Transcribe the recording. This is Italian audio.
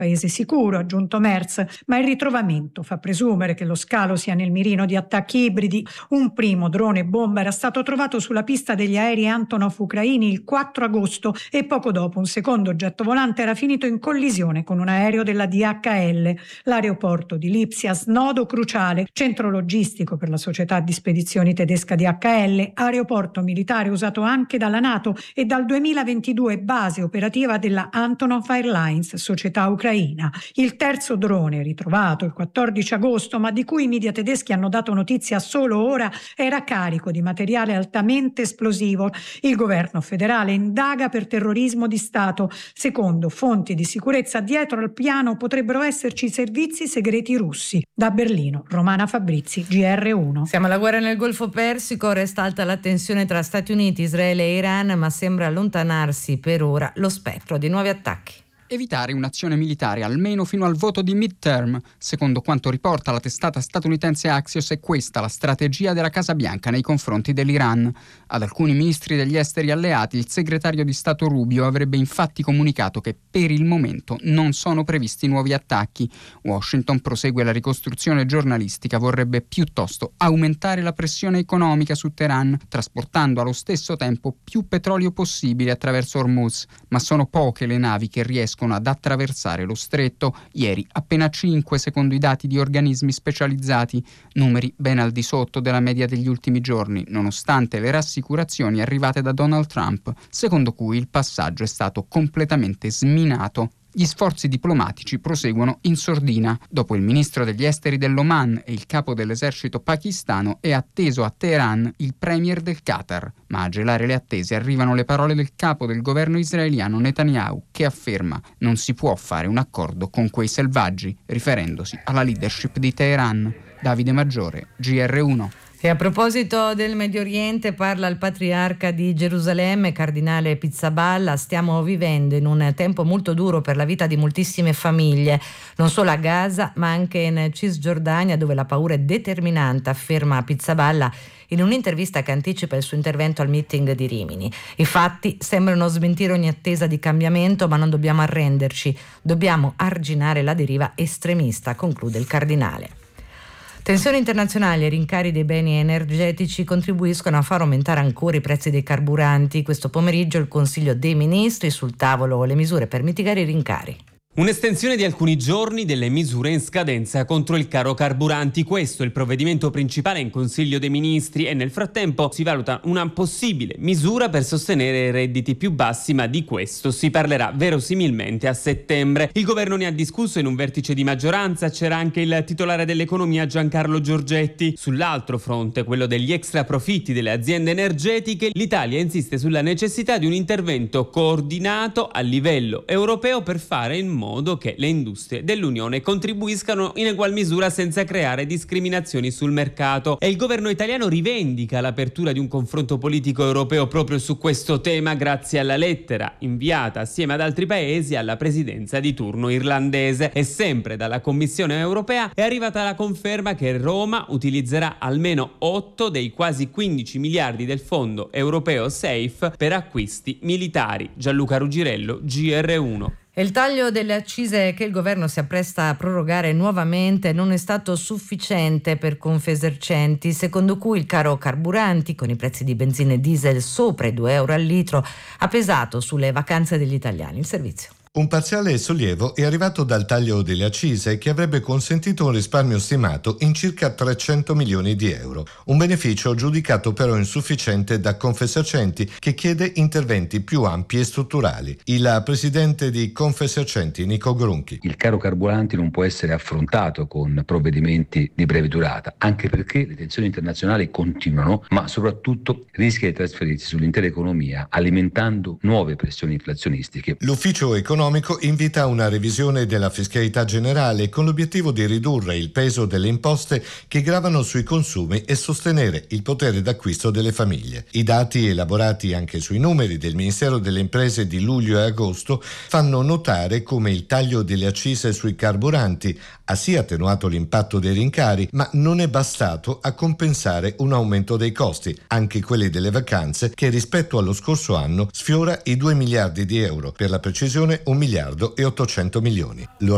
paese sicuro, ha aggiunto Merz, ma il ritrovamento fa presumere che lo scalo sia nel mirino di attacchi ibridi. Un primo drone bomba era stato trovato sulla pista degli aerei Antonov ucraini il 4 agosto e poco dopo un secondo oggetto volante era finito in collisione con un aereo della DHL. L'aeroporto di Lipsia, snodo cruciale, centro logistico per la società di spedizioni tedesca DHL, aeroporto militare usato anche dalla NATO e dal 2022 base operativa della Antonov Airlines, società ucraina. Il terzo drone ritrovato il 14 agosto, ma di cui i media tedeschi hanno dato notizia solo ora, era carico di materiale altamente esplosivo. Il governo federale indaga per terrorismo di Stato. Secondo fonti di sicurezza, dietro al piano potrebbero esserci servizi segreti russi. Da Berlino, Romana Fabrizi, GR1. Siamo alla guerra nel Golfo Persico, resta alta la tensione tra Stati Uniti, Israele e Iran, ma sembra allontanarsi per ora lo spettro di nuovi attacchi. Evitare un'azione militare almeno fino al voto di midterm. Secondo quanto riporta la testata statunitense Axios, è questa la strategia della Casa Bianca nei confronti dell'Iran. Ad alcuni ministri degli esteri alleati il segretario di Stato Rubio avrebbe infatti comunicato che per il momento non sono previsti nuovi attacchi. Washington, prosegue la ricostruzione giornalistica, vorrebbe piuttosto aumentare la pressione economica su Teheran, trasportando allo stesso tempo più petrolio possibile attraverso Hormuz. Ma sono poche le navi che riescono ad attraversare lo stretto, ieri appena 5 secondo i dati di organismi specializzati, numeri ben al di sotto della media degli ultimi giorni, nonostante le rassicurazioni arrivate da Donald Trump, secondo cui il passaggio è stato completamente sminato. Gli sforzi diplomatici proseguono in sordina. Dopo il ministro degli esteri dell'Oman e il capo dell'esercito pakistano, è atteso a Teheran il premier del Qatar. Ma a gelare le attese arrivano le parole del capo del governo israeliano Netanyahu, che afferma: non si può fare un accordo con quei selvaggi, riferendosi alla leadership di Teheran. Davide Maggiore, GR1. E a proposito del Medio Oriente, parla il patriarca di Gerusalemme, cardinale Pizzaballa: stiamo vivendo in un tempo molto duro per la vita di moltissime famiglie, non solo a Gaza ma anche in Cisgiordania, dove la paura è determinante, afferma Pizzaballa in un'intervista che anticipa il suo intervento al meeting di Rimini. I fatti sembrano smentire ogni attesa di cambiamento, ma non dobbiamo arrenderci, dobbiamo arginare la deriva estremista, conclude il cardinale. Tensioni internazionali e rincari dei beni energetici contribuiscono a far aumentare ancora i prezzi dei carburanti. Questo pomeriggio il Consiglio dei Ministri, sul tavolo le misure per mitigare i rincari. Un'estensione di alcuni giorni delle misure in scadenza contro il caro carburanti. Questo è il provvedimento principale in Consiglio dei Ministri e nel frattempo si valuta una possibile misura per sostenere i redditi più bassi, ma di questo si parlerà verosimilmente a settembre. Il governo ne ha discusso in un vertice di maggioranza, c'era anche il titolare dell'economia Giancarlo Giorgetti. Sull'altro fronte, quello degli extra profitti delle aziende energetiche, l'Italia insiste sulla necessità di un intervento coordinato a livello europeo per fare in modo che le industrie dell'Unione contribuiscano in egual misura senza creare discriminazioni sul mercato. E il governo italiano rivendica l'apertura di un confronto politico europeo proprio su questo tema grazie alla lettera inviata assieme ad altri paesi alla presidenza di turno irlandese. E sempre dalla Commissione europea è arrivata la conferma che Roma utilizzerà almeno 8 dei quasi 15 miliardi del fondo europeo SAFE per acquisti militari. Gianluca Rugirello, GR1. E il taglio delle accise che il governo si appresta a prorogare nuovamente non è stato sufficiente per Confesercenti, secondo cui il caro carburanti, con i prezzi di benzina e diesel sopra i 2 euro al litro, ha pesato sulle vacanze degli italiani. Il servizio. Un parziale sollievo è arrivato dal taglio delle accise, che avrebbe consentito un risparmio stimato in circa 300 milioni di euro. Un beneficio giudicato però insufficiente da Confesercenti, che chiede interventi più ampi e strutturali. Il presidente di Confesercenti, Nico Grunchi. Il caro carburanti non può essere affrontato con provvedimenti di breve durata, anche perché le tensioni internazionali continuano, ma soprattutto rischia di trasferirsi sull'intera economia, alimentando nuove pressioni inflazionistiche. L'ufficio economico invita a una revisione della fiscalità generale con l'obiettivo di ridurre il peso delle imposte che gravano sui consumi e sostenere il potere d'acquisto delle famiglie. I dati elaborati anche sui numeri del Ministero delle Imprese di luglio e agosto fanno notare come il taglio delle accise sui carburanti ha sì attenuato l'impatto dei rincari, ma non è bastato a compensare un aumento dei costi, anche quelli delle vacanze, che rispetto allo scorso anno sfiora i 2 miliardi di euro, per la precisione 1 miliardo e 800 milioni.